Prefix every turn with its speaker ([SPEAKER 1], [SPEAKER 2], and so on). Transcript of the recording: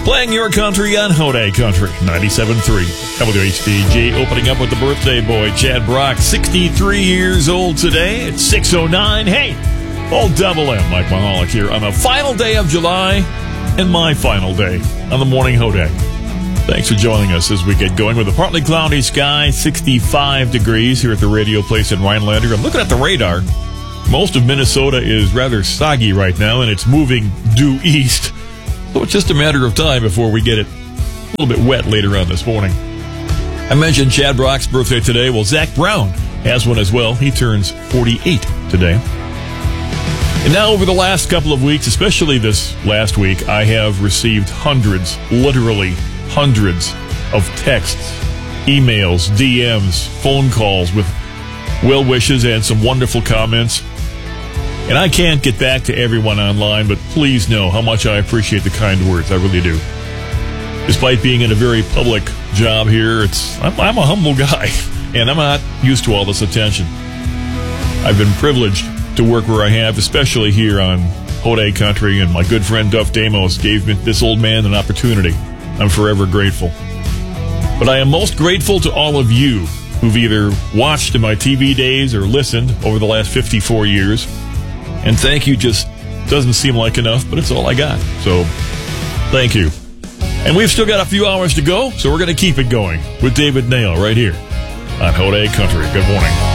[SPEAKER 1] Playing your country on Hode Country 97.3. WHDG opening up with the birthday boy, Chad Brock, 63 years old today. It's 6:09. Hey, old Double M, Mike Mahalik here on the final day of July and my final day on the Morning Hode. Thanks for joining us as we get going with a partly cloudy sky, 65 degrees here at the radio place in Rhinelander. I'm looking at the radar. Most of Minnesota is rather soggy right now, and it's moving due east. So it's just a matter of time before we get it a little bit wet later on this morning. I mentioned Chad Brock's birthday today. Well, Zach Brown has one as well. He turns 48 today. And now over the last couple of weeks, especially this last week, I have received hundreds, literally hundreds of texts, emails, DMs, phone calls with well wishes and some wonderful comments. And I can't get back to everyone online, but please know how much I appreciate the kind words. I really do. Despite being in a very public job here, I'm a humble guy, and I'm not used to all this attention. I've been privileged to work where I have, especially here on Hode Country, and my good friend Duff Damos gave me this old man an opportunity. I'm forever grateful. But I am most grateful to all of you who've either watched in my TV days or listened over the last 54 years. And thank you just doesn't seem like enough, but it's all I got. So, thank you. And we've still got a few hours to go, so we're going to keep it going with David Nail right here on Hode Country. Good morning.